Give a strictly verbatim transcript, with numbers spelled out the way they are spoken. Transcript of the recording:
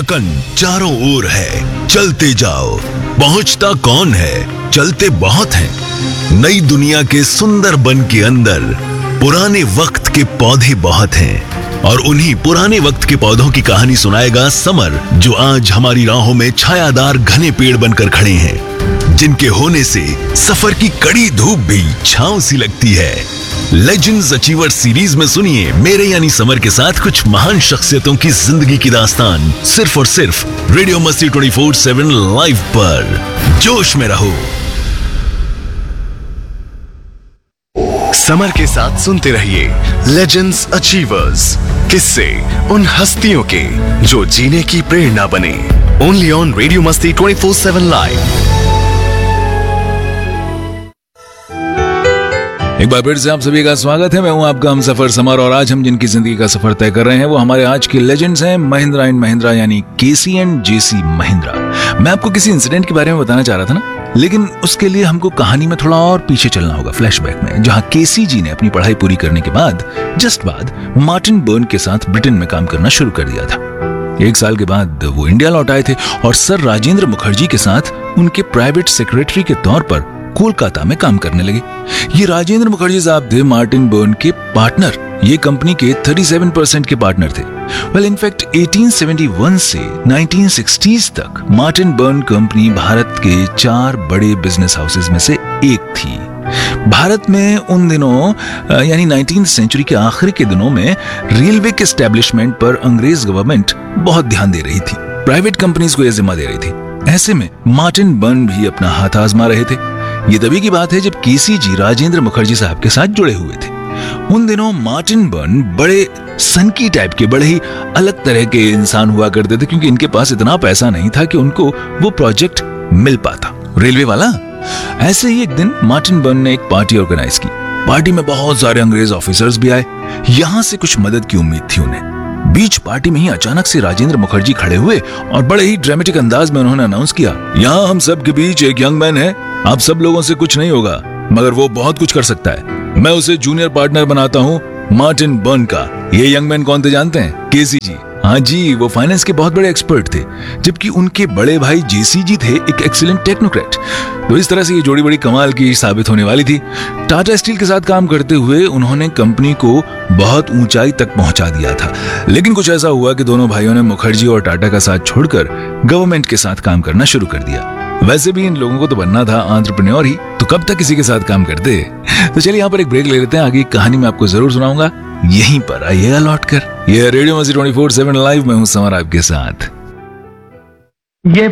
थकन चारों ओर है, चलते जाओ। पहुंचता कौन है, चलते बहुत हैं। नई दुनिया के सुंदर बन के अंदर पुराने वक्त के पौधे बहुत हैं, और उन्हीं पुराने वक्त के पौधों की कहानी सुनाएगा समर, जो आज हमारी राहों में छायादार घने पेड़ बनकर खड़े हैं, जिनके होने से सफर की कड़ी धूप भी छांव सी लगती है। लेजेंड्स अचीवर सीरीज में सुनिए मेरे यानी समर के साथ कुछ महान शख्सियतों की जिंदगी की दास्तान, सिर्फ और सिर्फ रेडियो मस्ती ट्वेंटी फोर सेवन लाइव पर। जोश में रहो। समर के साथ सुनते रहिए लेजेंड्स अचीवर्स, किस्से उन हस्तियों के जो जीने की प्रेरणा बने। ओनली ऑन रेडियो मस्ती ट्वेंटी फोर सेवन लाइव। एक बार फिर से आप सभी का स्वागत है। मैं हूं आपका हमसफर समर, और आज हम जिनकी जिंदगी का सफर तय कर रहे हैं वो हमारे आज के लेजेंड्स हैं, महिंद्रा एंड महिंद्रा यानी केसी एंड जेसी महिंद्रा। मैं आपको किसी इंसिडेंट के बारे में बताना चाह रहा था ना, लेकिन उसके लिए हमको कहानी में थोड़ा और पीछे चलना होगा, फ्लैशबैक में, जहां केसी जी ने अपनी पढ़ाई पूरी करने के बाद जस्ट बाद मार्टिन बर्न के साथ ब्रिटेन में काम करना शुरू कर दिया था। एक साल के बाद वो इंडिया लौट आए थे और सर राजेंद्र मुखर्जी के साथ उनके प्राइवेट सेक्रेटरी के तौर पर कोलकाता में काम करने लगे। ये राजेंद्र मुखर्जी साहब थे मार्टिन बर्न के पार्टनर। ये कंपनी के सैंतीस परसेंट के पार्टनर थे। वेल इनफैक्ट अठारह सौ इकहत्तर से उन्नीस सौ साठ तक मार्टिन बर्न कंपनी भारत के चार बड़े बिजनेस हाउसेस में से एक थी। भारत में उन दिनों यानी नाइनटीन्थ सेंचुरी के आखिर के दिनों में रेलवे के एस्टेब्लिशमेंट पर अंग्रेज गवर्नमेंट बहुत ध्यान दे रही थी, प्राइवेट कंपनीज को यह जिम्मा दे रही थी। ऐसे में मार्टिन बर्न भी अपना हाथ आजमा रहे थे। ये तभी की बात है जब केसी जी राजेंद्र मुखर्जी साहब के साथ जुड़े हुए थे। उन दिनों मार्टिन बर्न बड़े सनकी टाइप के, बड़े ही अलग तरह के इंसान हुआ करते थे, क्योंकि इनके पास इतना पैसा नहीं था कि उनको वो प्रोजेक्ट मिल पाता, रेलवे वाला। ऐसे ही एक दिन मार्टिन बर्न ने एक पार्टी ऑर्गेनाइज की। पार्टी में बहुत सारे अंग्रेज ऑफिसर्स भी आए। यहां से कुछ मदद की उम्मीद थी उन्हें। बीच पार्टी में ही अचानक से राजेंद्र मुखर्जी खड़े हुए और बड़े ही ड्रामेटिक अंदाज में उन्होंने अनाउंस किया, यहाँ हम सब के बीच एक यंग मैन है, आप सब लोगों से कुछ नहीं होगा, मगर वो बहुत कुछ कर सकता है। मैं उसे जूनियर पार्टनर बनाता हूँ मार्टिन बर्न का। ये यंग मैन कौन थे जानते हैं? केसी जी। हाँ जी, वो फाइनेंस के बहुत बड़े एक्सपर्ट थे, जबकि उनके बड़े भाई जेसी जी थे एक एक्सीलेंट टेक्नोक्रेट। तो इस तरह से ये जोड़ी बड़ी कमाल की साबित होने वाली थी। टाटा स्टील के साथ काम करते हुए उन्होंने कंपनी को बहुत ऊंचाई तक पहुंचा दिया था। लेकिन कुछ ऐसा हुआ कि दोनों भाइयों ने मुखर्जी और टाटा का साथ छोड़कर गवर्नमेंट के साथ काम करना शुरू कर दिया। वैसे भी इन लोगों को तो बनना था एंटरप्रेन्योर ही, तो कब तक किसी के साथ काम करते। तो चलिए यहाँ पर एक ब्रेक ले लेते हैं, आगे कहानी मैं आपको जरूर सुनाऊंगा, यहीं पर आइएगा लौट कर। ये रेडियो मस्ती ट्वेंटी फोर सेवन लाइव में हूँ समर आपके साथ। ये